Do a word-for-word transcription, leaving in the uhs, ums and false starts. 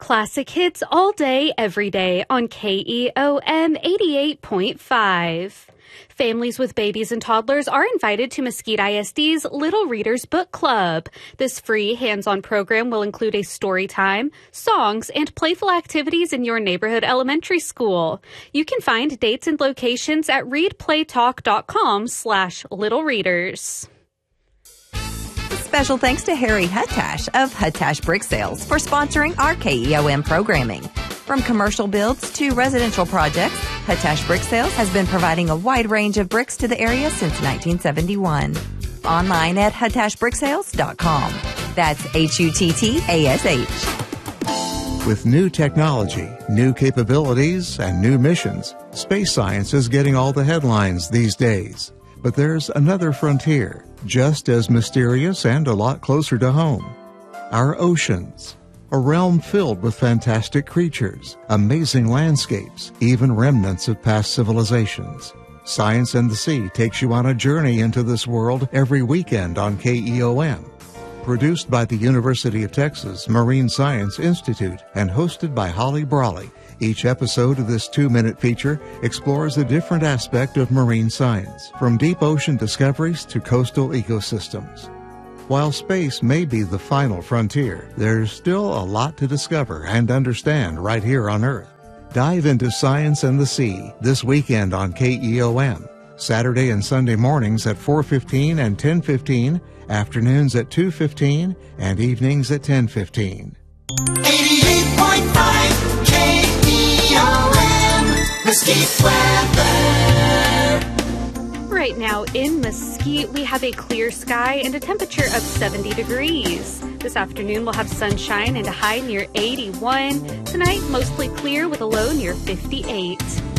Classic hits all day, every day on K E O M eighty-eight point five. Families with babies and toddlers are invited to Mesquite I S D's Little Readers Book Club. This free hands-on program will include a story time, songs, and playful activities in your neighborhood elementary school. You can find dates and locations at readplaytalk.com slash little readers. Special thanks to Harry Huttash of Huttash Brick Sales for sponsoring our K E O M programming. From commercial builds to residential projects, Huttash Brick Sales has been providing a wide range of bricks to the area since nineteen seventy-one. Online at huttash brick sales dot com. That's H U T T A S H. With new technology, new capabilities, and new missions, space science is getting all the headlines these days. But there's another frontier, just as mysterious and a lot closer to home. Our oceans. A realm filled with fantastic creatures, amazing landscapes, even remnants of past civilizations. Science and the Sea takes you on a journey into this world every weekend on K E O M. Produced by the University of Texas Marine Science Institute and hosted by Holly Brawley, each episode of this two-minute feature explores a different aspect of marine science, from deep ocean discoveries to coastal ecosystems. While space may be the final frontier, there's still a lot to discover and understand right here on Earth. Dive into Science and the Sea this weekend on K E O M. Saturday and Sunday mornings at four fifteen and ten fifteen, afternoons at two fifteen, and evenings at ten fifteen. eighty-eight point five K E O M, Mesquite weather. Right now in Mesquite, we have a clear sky and a temperature of seventy degrees. This afternoon, we'll have sunshine and a high near eighty-one. Tonight, mostly clear with a low near fifty-eight.